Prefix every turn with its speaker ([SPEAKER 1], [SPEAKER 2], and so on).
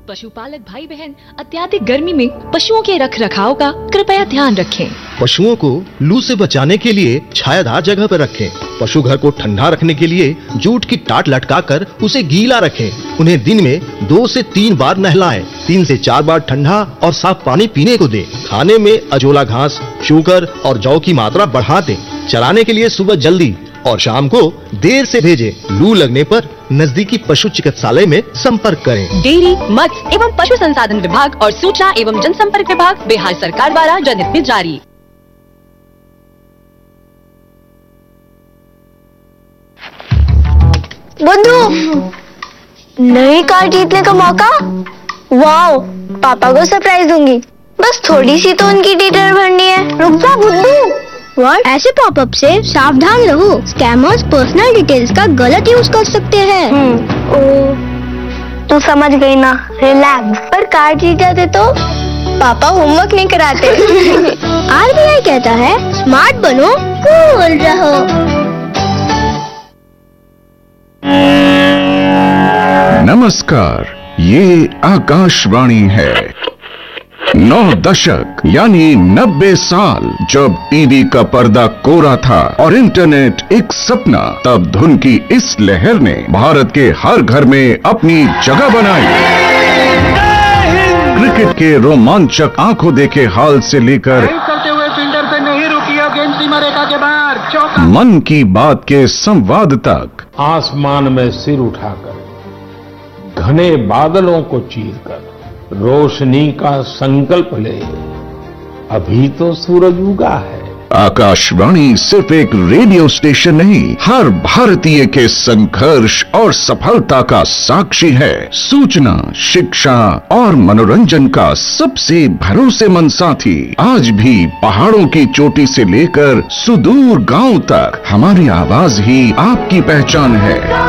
[SPEAKER 1] पशुपालक भाई बहन अत्यधिक गर्मी में पशुओं के रख रखाव का कृपया ध्यान रखें।
[SPEAKER 2] पशुओं को लू से बचाने के लिए छायादार जगह पर रखें। पशु घर को ठंडा रखने के लिए जूट की टाट लटकाकर उसे गीला रखें। उन्हें दिन में 2 से 3 बार नहलाएं। 3 से 4 बार ठंडा और साफ पानी पीने को दें। खाने में अजोला घास, शूकर और जौ की मात्रा बढ़ा दें। चराने के लिए सुबह जल्दी और शाम को देर से भेजें। लू लगने पर नजदीकी पशु चिकित्सालय में संपर्क करें।
[SPEAKER 1] डेयरी, मत्स्य एवं पशु संसाधन विभाग और सूचना एवं जनसंपर्क विभाग बिहार सरकार द्वारा जनहित में जारी।
[SPEAKER 3] बुद्धू, नई कार जीतने का मौका। वाओ, पापा को सरप्राइज दूंगी। बस थोड़ी सी तो उनकी डिटेल भरनी है। रुक जा बुद्धू।
[SPEAKER 4] व्हाट? ऐसे पॉपअप से सावधान रहो। स्कैमर्स पर्सनल डिटेल्स का गलत यूज कर सकते हैं।
[SPEAKER 3] तू समझ गई ना, रिलैक्स। पर कार जीत जाते तो पापा होमवर्क नहीं कराते।
[SPEAKER 4] आरबीआई कहता है स्मार्ट बनो, कूल रहो।
[SPEAKER 5] नमस्कार, ये आकाशवाणी है। 9 दशक यानी 90 साल जब टीवी का पर्दा कोरा था और इंटरनेट एक सपना, तब धुन की इस लहर ने भारत के हर घर में अपनी जगह बनाई। क्रिकेट के रोमांचक आंखों देखे हाल से लेकर
[SPEAKER 6] करते हुए फील्डर से नहीं रुकी और गेंद सीमा रेखा के बाहर, चौका।
[SPEAKER 5] मन की बात के संवाद तक,
[SPEAKER 7] आसमान में सिर उठाकर, घने बादलों को चीरकर रोशनी का संकल्प ले, अभी तो सूरज उगा है।
[SPEAKER 5] आकाशवाणी सिर्फ एक रेडियो स्टेशन नहीं, हर भारतीय के संघर्ष और सफलता का साक्षी है। सूचना, शिक्षा और मनोरंजन का सबसे भरोसेमंद साथी। आज भी पहाड़ों की चोटी से लेकर सुदूर गांव तक हमारी आवाज ही आपकी पहचान है।